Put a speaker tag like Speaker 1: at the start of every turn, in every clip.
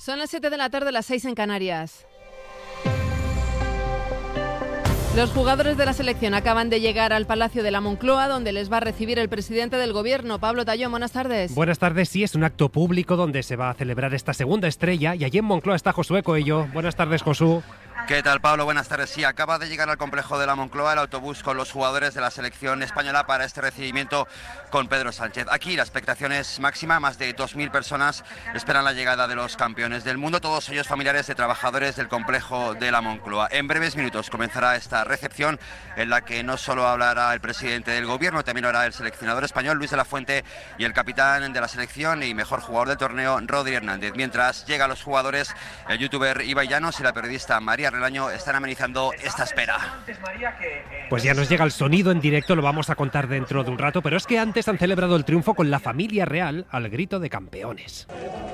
Speaker 1: Son las 7 de la tarde, las 6 en Canarias. Los jugadores de la selección acaban de llegar al Palacio de la Moncloa, donde les va a recibir el presidente del Gobierno, Pablo Tallón. Buenas tardes.
Speaker 2: Buenas tardes, sí, es un acto público donde se va a celebrar esta segunda estrella y allí en Moncloa está Josué Coello. Buenas tardes, Josu.
Speaker 3: ¿Qué tal, Pablo? Buenas tardes. Sí, acaba de llegar al complejo de la Moncloa el autobús con los jugadores de la selección española para este recibimiento con Pedro Sánchez. Aquí la expectación es máxima, más de 2.000 personas esperan la llegada de los campeones del mundo, todos ellos familiares de trabajadores del complejo de la Moncloa. En breves minutos comenzará esta recepción en la que no solo hablará el presidente del Gobierno, también hablará el seleccionador español Luis de la Fuente y el capitán de la selección y mejor jugador del torneo Rodri Hernández. Mientras llegan los jugadores, el youtuber Ibai Llanos y la periodista María Relaño están amenizando esta espera.
Speaker 2: Pues ya nos llega el sonido en directo, lo vamos a contar dentro de un rato, pero es que antes han celebrado el triunfo con la familia real al grito de campeones.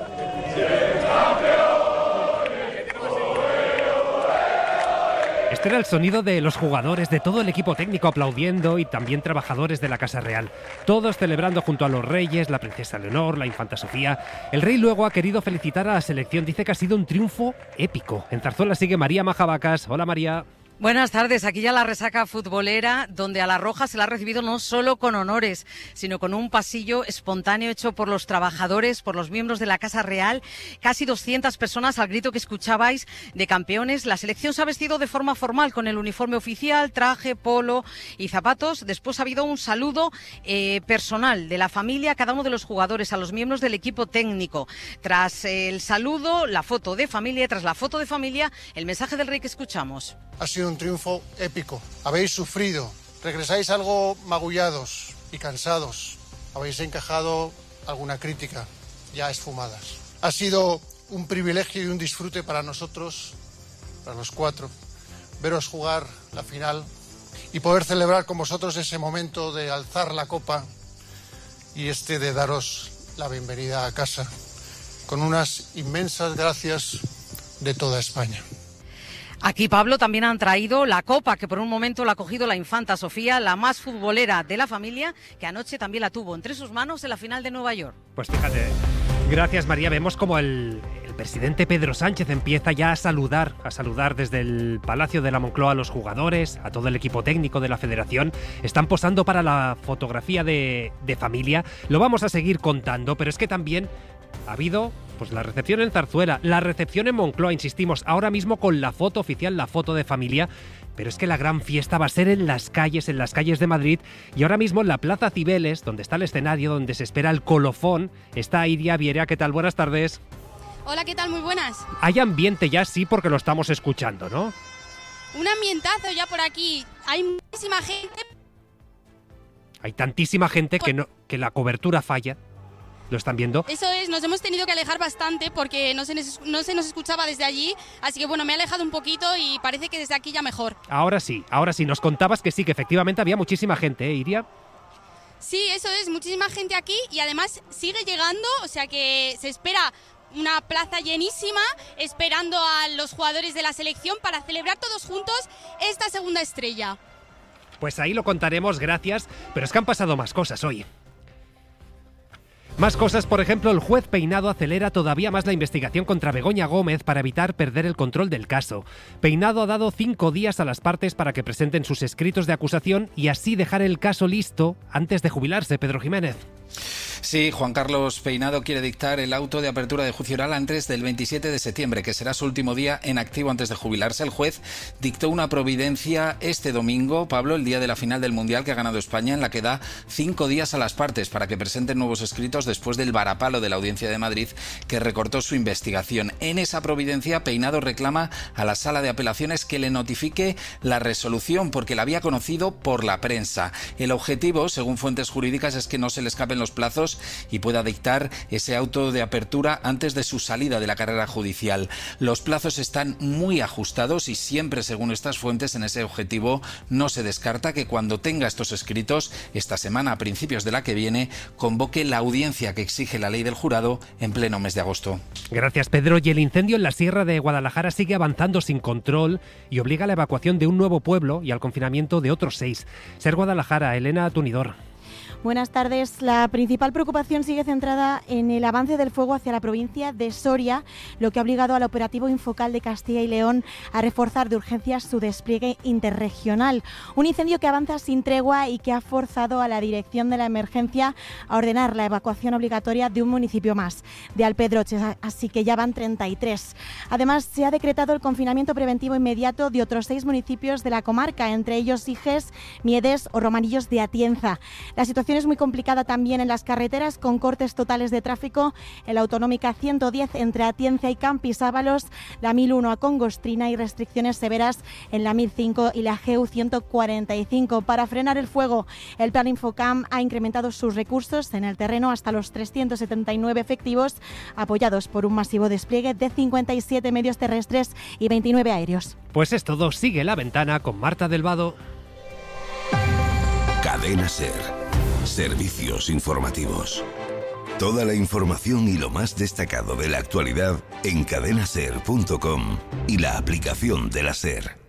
Speaker 2: Este era el sonido de los jugadores, de todo el equipo técnico aplaudiendo y también trabajadores de la Casa Real. Todos celebrando junto a los reyes, la princesa Leonor, la infanta Sofía. El rey luego ha querido felicitar a la selección, dice que ha sido un triunfo épico. En Zarzuela sigue María Majavacas. Hola, María.
Speaker 4: Buenas tardes, aquí ya la resaca futbolera, donde a la Roja se la ha recibido no solo con honores, sino con un pasillo espontáneo hecho por los trabajadores, por los miembros de la Casa Real, casi 200 personas al grito que escuchabais de campeones. La selección se ha vestido de forma formal con el uniforme oficial, traje, polo y zapatos. Después ha habido un saludo personal de la familia a cada uno de los jugadores, a los miembros del equipo técnico. Tras el saludo, la foto de familia, tras la foto de familia, el mensaje del rey que escuchamos.
Speaker 5: Ha sido un triunfo épico. Habéis sufrido, regresáis algo magullados y cansados. Habéis encajado alguna crítica ya esfumadas. Ha sido un privilegio y un disfrute para nosotros, para los cuatro, veros jugar la final y poder celebrar con vosotros ese momento de alzar la copa y de daros la bienvenida a casa con unas inmensas gracias de toda España.
Speaker 4: Aquí, Pablo, también han traído la copa que por un momento la ha cogido la infanta Sofía, la más futbolera de la familia, que anoche también la tuvo entre sus manos en la final de Nueva York.
Speaker 2: Pues fíjate, gracias María, vemos como el presidente Pedro Sánchez empieza ya a saludar desde el Palacio de la Moncloa a los jugadores, a todo el equipo técnico de la federación. Están posando para la fotografía de familia, lo vamos a seguir contando, pero es que también ha habido pues la recepción en Zarzuela, la recepción en Moncloa, insistimos, ahora mismo con la foto oficial, la foto de familia, pero es que la gran fiesta va a ser en las calles de Madrid y ahora mismo en la Plaza Cibeles, donde está el escenario, donde se espera el colofón, está Iria Vieira. ¿Qué tal? Buenas tardes.
Speaker 6: Hola, ¿qué tal? Muy buenas.
Speaker 2: Hay ambiente ya, sí, porque lo estamos escuchando, ¿no?
Speaker 6: Un ambientazo ya por aquí. Hay muchísima gente.
Speaker 2: Hay tantísima gente que la cobertura falla. ¿Lo están viendo?
Speaker 6: Eso es, nos hemos tenido que alejar bastante porque no se nos escuchaba desde allí, así que bueno, me he alejado un poquito y parece que desde aquí ya mejor.
Speaker 2: Ahora sí, nos contabas que sí, que efectivamente había muchísima gente, ¿eh, Iria?
Speaker 6: Sí, eso es, muchísima gente aquí y además sigue llegando, o sea que se espera una plaza llenísima esperando a los jugadores de la selección para celebrar todos juntos esta segunda estrella.
Speaker 2: Pues ahí lo contaremos, gracias, pero es que han pasado más cosas hoy. Más cosas, por ejemplo, el juez Peinado acelera todavía más la investigación contra Begoña Gómez para evitar perder el control del caso. Peinado ha dado 5 días a las partes para que presenten sus escritos de acusación y así dejar el caso listo antes de jubilarse. Pedro Jiménez.
Speaker 7: Sí, Juan Carlos Peinado quiere dictar el auto de apertura de juicio oral antes del 27 de septiembre, que será su último día en activo antes de jubilarse. El juez dictó una providencia este domingo, Pablo, el día de la final del Mundial que ha ganado España, en la que da 5 días a las partes para que presenten nuevos escritos después del varapalo de la Audiencia de Madrid que recortó su investigación. En esa providencia, Peinado reclama a la Sala de Apelaciones que le notifique la resolución porque la había conocido por la prensa. El objetivo, según fuentes jurídicas, es que no se le escapen los plazos y pueda dictar ese auto de apertura antes de su salida de la carrera judicial. Los plazos están muy ajustados y siempre, según estas fuentes, en ese objetivo no se descarta que cuando tenga estos escritos, esta semana, a principios de la que viene, convoque la audiencia que exige la ley del jurado en pleno mes de agosto.
Speaker 2: Gracias, Pedro. Y el incendio en la Sierra de Guadalajara sigue avanzando sin control y obliga a la evacuación de un nuevo pueblo y al confinamiento de otros 6. Ser Guadalajara, Elena Tunidor.
Speaker 8: Buenas tardes. La principal preocupación sigue centrada en el avance del fuego hacia la provincia de Soria, lo que ha obligado al operativo Infocal de Castilla y León a reforzar de urgencia su despliegue interregional. Un incendio que avanza sin tregua y que ha forzado a la Dirección de la Emergencia a ordenar la evacuación obligatoria de un municipio más, de Alpedroches, así que ya van 33. Además, se ha decretado el confinamiento preventivo inmediato de otros 6 municipios de la comarca, entre ellos Iges, Miedes o Romanillos de Atienza. La situación es muy complicada también en las carreteras, con cortes totales de tráfico en la autonómica 110 entre Atienza y Campisábalos, la 1001 a Congostrina y restricciones severas en la 1005 y la GU 145. Para frenar el fuego, el Plan Infocam ha incrementado sus recursos en el terreno hasta los 379 efectivos, apoyados por un masivo despliegue de 57 medios terrestres y 29 aéreos.
Speaker 2: Pues es todo. Sigue La Ventana con Marta del Vado.
Speaker 9: Cadena SER. Servicios informativos. Toda la información y lo más destacado de la actualidad en cadenaser.com y la aplicación de la SER.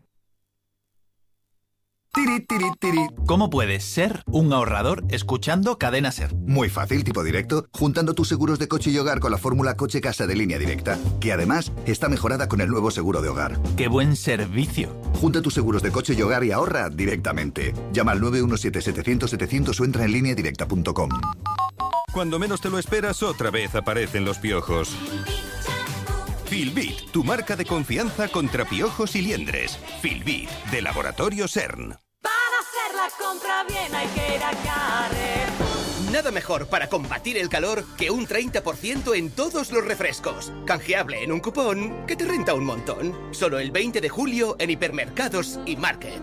Speaker 10: ¿Cómo puedes ser un ahorrador escuchando Cadena SER?
Speaker 11: Muy fácil, tipo directo, juntando tus seguros de coche y hogar con la fórmula Coche-Casa de Línea Directa, que además está mejorada con el nuevo seguro de hogar.
Speaker 10: ¡Qué buen servicio!
Speaker 11: Junta tus seguros de coche y hogar y ahorra directamente. Llama al 917-700-700 o entra en lineadirecta.com.
Speaker 12: Cuando menos te lo esperas, otra vez aparecen los piojos. Filbit, tu marca de confianza contra piojos y liendres. Filbit, de Laboratorio CERN.
Speaker 13: Para hacer la compra bien hay que ir a Carrefour.
Speaker 14: Nada mejor para combatir el calor que un 30% en todos los refrescos. Canjeable en un cupón que te renta un montón. Solo el 20 de julio en hipermercados y Market.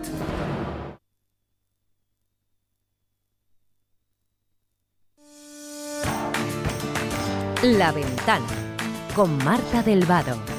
Speaker 15: La Ventana con Marta del Vado.